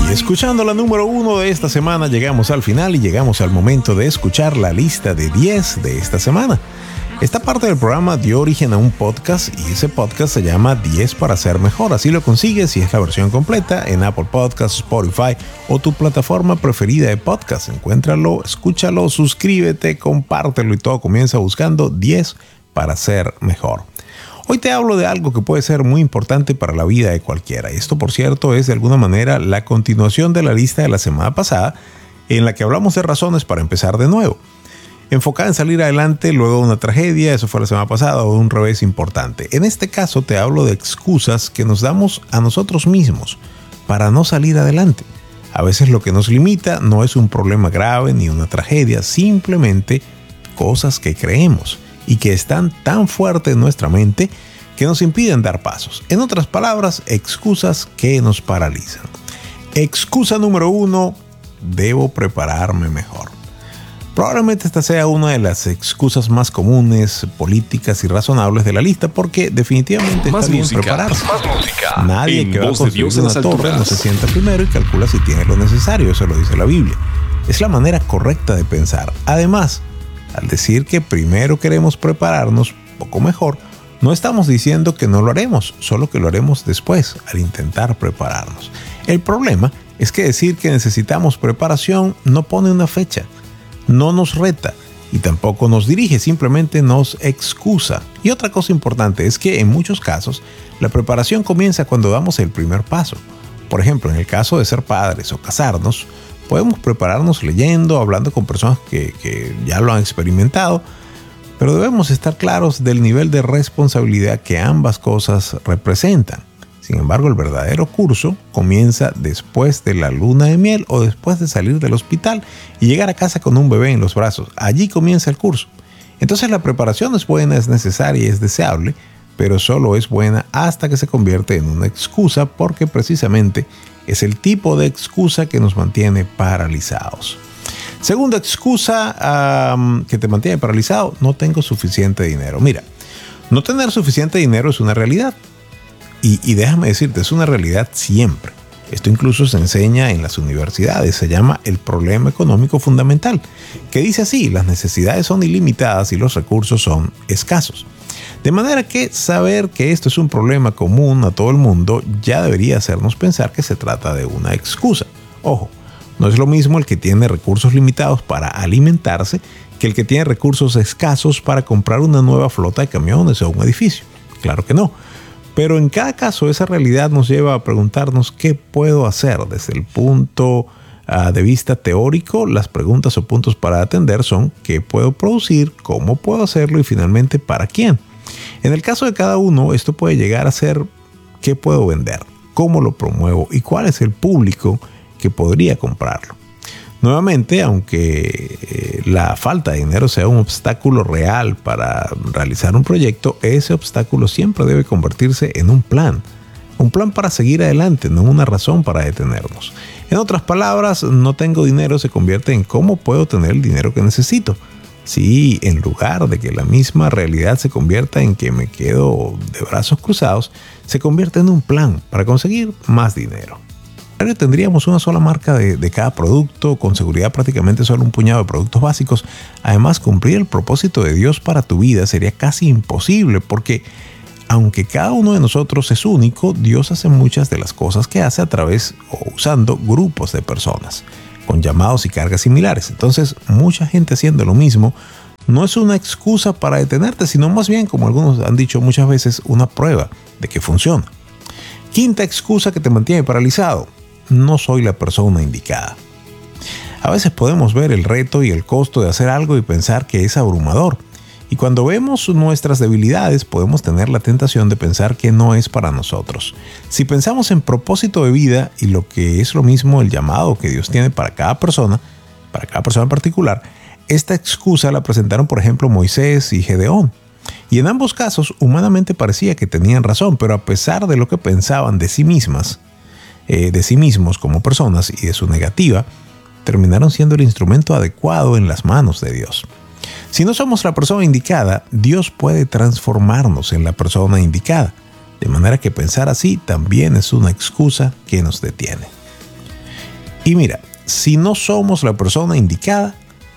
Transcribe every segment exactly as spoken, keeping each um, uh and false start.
Y escuchando la número uno de esta semana, llegamos al final y llegamos al momento de escuchar la lista de diez de esta semana. Esta parte del programa dio origen a un podcast y ese podcast se llama diez para ser mejor. Así lo consigues si es la versión completa en Apple Podcasts, Spotify o tu plataforma preferida de podcast. Encuéntralo, escúchalo, suscríbete, compártelo y todo comienza buscando diez para ser mejor. Hoy te hablo de algo que puede ser muy importante para la vida de cualquiera. Esto, por cierto, es de alguna manera la continuación de la lista de la semana pasada en la que hablamos de razones para empezar de nuevo. Enfocada en salir adelante luego de una tragedia, eso fue la semana pasada, o un revés importante. En este caso te hablo de excusas que nos damos a nosotros mismos para no salir adelante. A veces lo que nos limita no es un problema grave ni una tragedia, simplemente cosas que creemos y que están tan fuertes en nuestra mente que nos impiden dar pasos. En otras palabras, excusas que nos paralizan. Excusa número uno, debo prepararme mejor. Probablemente esta sea una de las excusas más comunes, políticas y razonables de la lista porque definitivamente más está bien música, prepararse. Más música. Nadie en que va a construir una torre alturas. no se sienta primero y calcula si tiene lo necesario, eso lo dice la Biblia. Es la manera correcta de pensar. Además, al decir que primero queremos prepararnos poco mejor, no estamos diciendo que no lo haremos, solo que lo haremos después, al intentar prepararnos. El problema es que decir que necesitamos preparación no pone una fecha, no nos reta y tampoco nos dirige, simplemente nos excusa. Y otra cosa importante es que en muchos casos la preparación comienza cuando damos el primer paso. Por ejemplo, en el caso de ser padres o casarnos, podemos prepararnos leyendo, hablando con personas que, que ya lo han experimentado, pero debemos estar claros del nivel de responsabilidad que ambas cosas representan. Sin embargo, el verdadero curso comienza después de la luna de miel o después de salir del hospital y llegar a casa con un bebé en los brazos. Allí comienza el curso. Entonces la preparación es buena, es necesaria y es deseable, pero solo es buena hasta que se convierte en una excusa porque precisamente es el tipo de excusa que nos mantiene paralizados. Segunda excusa um, que te mantiene paralizado, no tengo suficiente dinero. Mira, no tener suficiente dinero es una realidad. Y, y déjame decirte, es una realidad siempre. Esto incluso se enseña en las universidades, se llama el problema económico fundamental, que dice así: las necesidades son ilimitadas y los recursos son escasos. De manera que saber que esto es un problema común a todo el mundo ya debería hacernos pensar que se trata de una excusa. Ojo, no es lo mismo el que tiene recursos limitados para alimentarse que el que tiene recursos escasos para comprar una nueva flota de camiones o un edificio. Claro que no. Pero en cada caso esa realidad nos lleva a preguntarnos qué puedo hacer. Desde el punto uh, de vista teórico, las preguntas o puntos para atender son qué puedo producir, cómo puedo hacerlo y finalmente para quién. En el caso de cada uno, esto puede llegar a ser qué puedo vender, cómo lo promuevo y cuál es el público que podría comprarlo. Nuevamente, aunque eh, la falta de dinero sea un obstáculo real para realizar un proyecto, ese obstáculo siempre debe convertirse en un plan. Un plan para seguir adelante, no una razón para detenernos. En otras palabras, no tengo dinero se convierte en cómo puedo tener el dinero que necesito. Si en lugar de que la misma realidad se convierta en que me quedo de brazos cruzados, se convierte en un plan para conseguir más dinero. Tendríamos una sola marca de, de cada producto, con seguridad prácticamente solo un puñado de productos básicos. Además, cumplir el propósito de Dios para tu vida sería casi imposible porque aunque cada uno de nosotros es único, Dios hace muchas de las cosas que hace a través o usando grupos de personas con llamados y cargas similares. Entonces, mucha gente haciendo lo mismo no es una excusa para detenerte, sino más bien, como algunos han dicho muchas veces, una prueba de que funciona. Quinta excusa que te mantiene paralizado: no soy la persona indicada. A veces podemos ver el reto y el costo de hacer algo y pensar que es abrumador. Y cuando vemos nuestras debilidades, podemos tener la tentación de pensar que no es para nosotros. Si pensamos en propósito de vida y lo que es lo mismo el llamado que Dios tiene para cada persona, para cada persona en particular, esta excusa la presentaron, por ejemplo, Moisés y Gedeón. Y en ambos casos, humanamente parecía que tenían razón, pero a pesar de lo que pensaban de sí mismas, eh, de sí mismos como personas y de su negativa, terminaron siendo el instrumento adecuado en las manos de Dios. Si no somos la persona indicada, Dios puede transformarnos en la persona indicada, de manera que pensar así también es una excusa que nos detiene. Y mira, si no somos la persona indicada,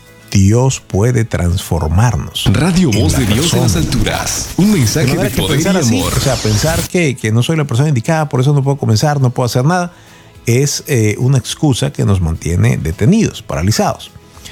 Dios puede transformarnos. Radio Voz de Dios en las alturas. Un mensaje de poder y amor. Así, o sea, pensar que, que no soy la persona indicada, por eso no puedo comenzar, no puedo hacer nada, es eh, una excusa que nos mantiene detenidos, paralizados.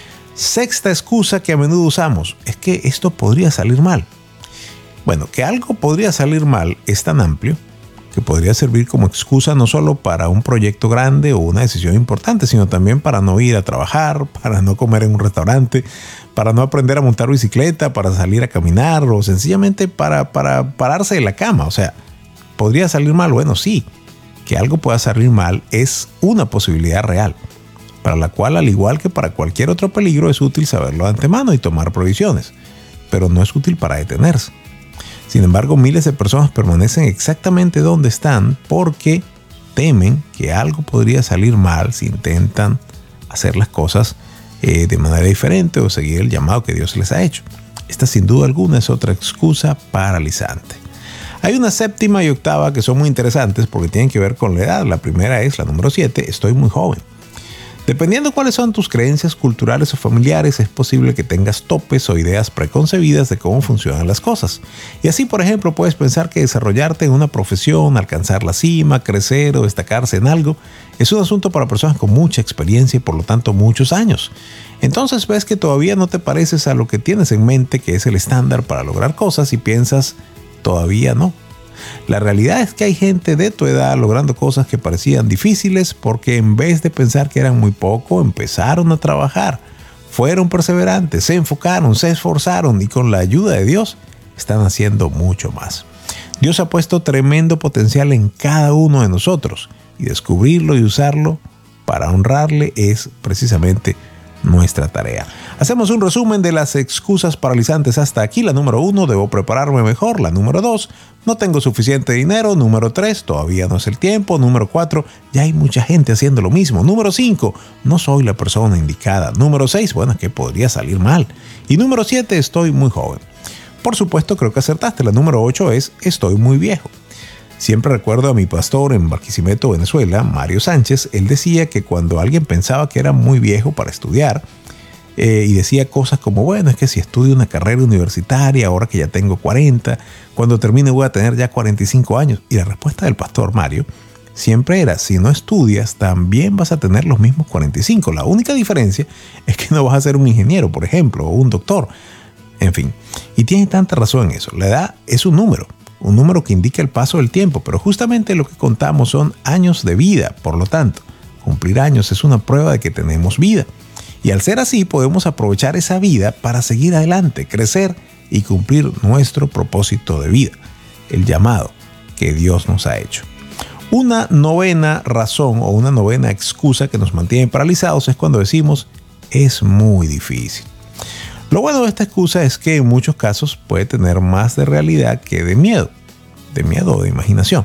Sexta excusa que a menudo usamos es que esto podría salir mal. Bueno, que algo podría salir mal es tan amplio que podría servir como excusa no solo para un proyecto grande o una decisión importante, sino también para no ir a trabajar, para no comer en un restaurante, para no aprender a montar bicicleta, para salir a caminar o sencillamente para, para pararse de la cama. O sea, ¿podría salir mal? Bueno, sí. Que algo pueda salir mal es una posibilidad real, para la cual, al igual que para cualquier otro peligro, es útil saberlo de antemano y tomar provisiones, pero no es útil para detenerse. Sin embargo, miles de personas permanecen exactamente donde están porque temen que algo podría salir mal si intentan hacer las cosas eh, de manera diferente o seguir el llamado que Dios les ha hecho. Esta, sin duda alguna, es otra excusa paralizante. Hay una séptima y octava que son muy interesantes porque tienen que ver con la edad. La primera es la número siete, estoy muy joven. Dependiendo cuáles son tus creencias culturales o familiares, es posible que tengas topes o ideas preconcebidas de cómo funcionan las cosas. Y así, por ejemplo, puedes pensar que desarrollarte en una profesión, alcanzar la cima, crecer o destacarse en algo, es un asunto para personas con mucha experiencia y por lo tanto muchos años. Entonces ves que todavía no te pareces a lo que tienes en mente que es el estándar para lograr cosas y piensas, todavía no. La realidad es que hay gente de tu edad logrando cosas que parecían difíciles porque en vez de pensar que eran muy poco, empezaron a trabajar, fueron perseverantes, se enfocaron, se esforzaron y con la ayuda de Dios están haciendo mucho más. Dios ha puesto tremendo potencial en cada uno de nosotros y descubrirlo y usarlo para honrarle es precisamente nuestra tarea. Hacemos un resumen de las excusas paralizantes hasta aquí. La número uno, debo prepararme mejor. La número dos, no tengo suficiente dinero. Número tres, todavía no es el tiempo. Número cuatro, ya hay mucha gente haciendo lo mismo. Número cinco, no soy la persona indicada. Número seis, bueno, que podría salir mal. Y número siete, estoy muy joven. Por supuesto, creo que acertaste. La número ocho es, estoy muy viejo. Siempre recuerdo a mi pastor en Barquisimeto, Venezuela, Mario Sánchez. Él decía que cuando alguien pensaba que era muy viejo para estudiar, eh, y decía cosas como, bueno, es que si estudio una carrera universitaria, ahora que ya tengo cuarenta, cuando termine voy a tener ya cuarenta y cinco años. Y la respuesta del pastor Mario siempre era, si no estudias, también vas a tener los mismos cuarenta y cinco. La única diferencia es que no vas a ser un ingeniero, por ejemplo, o un doctor. En fin, y tiene tanta razón en eso. La edad es un número. Un número que indica el paso del tiempo, pero justamente lo que contamos son años de vida. Por lo tanto, cumplir años es una prueba de que tenemos vida. Y al ser así, podemos aprovechar esa vida para seguir adelante, crecer y cumplir nuestro propósito de vida, el llamado que Dios nos ha hecho. Una novena razón o una novena excusa que nos mantiene paralizados es cuando decimos, es muy difícil. Lo bueno de esta excusa es que en muchos casos puede tener más de realidad que de miedo, de miedo o de imaginación.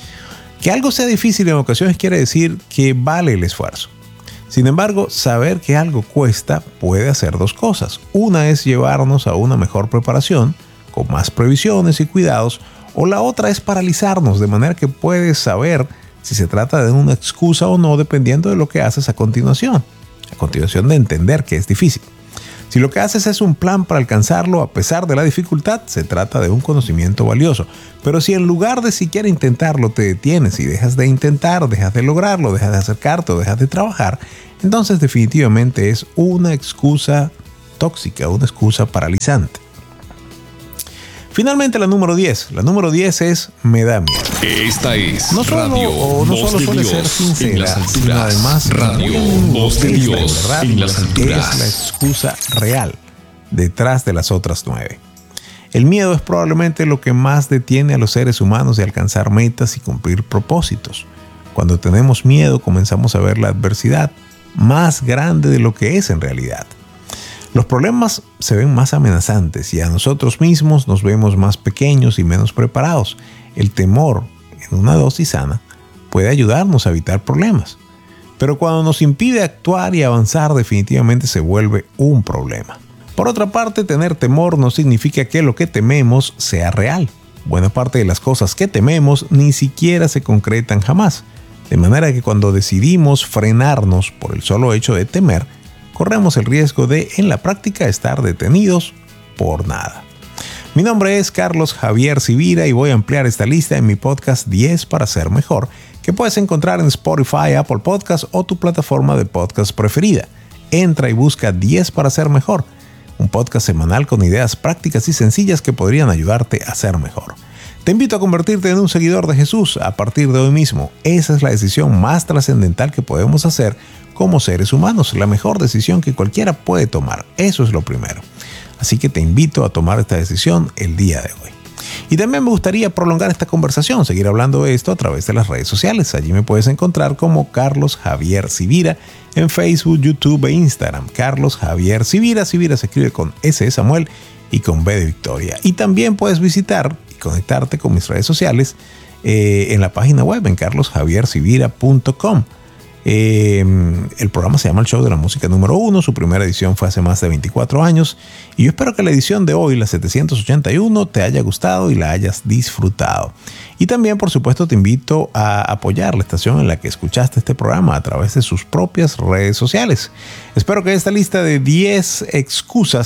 Que algo sea difícil en ocasiones quiere decir que vale el esfuerzo. Sin embargo, saber que algo cuesta puede hacer dos cosas. Una es llevarnos a una mejor preparación, con más previsiones y cuidados, o la otra es paralizarnos, de manera que puedes saber si se trata de una excusa o no, dependiendo de lo que haces a continuación. A continuación de entender que es difícil. Si lo que haces es un plan para alcanzarlo a pesar de la dificultad, se trata de un conocimiento valioso. Pero si en lugar de siquiera intentarlo te detienes y dejas de intentar, dejas de lograrlo, dejas de acercarte o dejas de trabajar, entonces definitivamente es una excusa tóxica, una excusa paralizante. Finalmente la número diez. La número diez es me da miedo. Esta es no solo, Radio o no Voz solo de suele Dios ser sincera, en las alturas. Sino además Radio Voz de Dios verdad, en las alturas. Es la excusa real detrás de las otras nueve. El miedo es probablemente lo que más detiene a los seres humanos de alcanzar metas y cumplir propósitos. Cuando tenemos miedo comenzamos a ver la adversidad más grande de lo que es en realidad. Los problemas se ven más amenazantes y a nosotros mismos nos vemos más pequeños y menos preparados. El temor, en una dosis sana, puede ayudarnos a evitar problemas. Pero cuando nos impide actuar y avanzar, definitivamente se vuelve un problema. Por otra parte, tener temor no significa que lo que tememos sea real. Buena parte de las cosas que tememos ni siquiera se concretan jamás. De manera que cuando decidimos frenarnos por el solo hecho de temer, corremos el riesgo de, en la práctica, estar detenidos por nada. Mi nombre es Carlos Javier Civira y voy a ampliar esta lista en mi podcast diez para ser mejor, que puedes encontrar en Spotify, Apple Podcasts o tu plataforma de podcast preferida. Entra y busca diez para ser mejor, un podcast semanal con ideas prácticas y sencillas que podrían ayudarte a ser mejor. Te invito a convertirte en un seguidor de Jesús a partir de hoy mismo. Esa es la decisión más trascendental que podemos hacer como seres humanos, la mejor decisión que cualquiera puede tomar. Eso es lo primero. Así que te invito a tomar esta decisión el día de hoy. Y también me gustaría prolongar esta conversación, seguir hablando de esto a través de las redes sociales. Allí me puedes encontrar como Carlos Javier Civira en Facebook, YouTube e Instagram. Carlos Javier Civira. Civira se escribe con S de Samuel y con B de Victoria. Y también puedes visitar y conectarte con mis redes sociales eh, en la página web en carlos javier civira punto com. Eh, el programa se llama El Show de la Música número uno. Su primera edición fue hace más de veinticuatro años. Y yo espero que la edición de hoy, la setecientos ochenta y uno, te haya gustado y la hayas disfrutado. Y también, por supuesto, te invito a apoyar la estación en la que escuchaste este programa a través de sus propias redes sociales. Espero que esta lista de diez excusas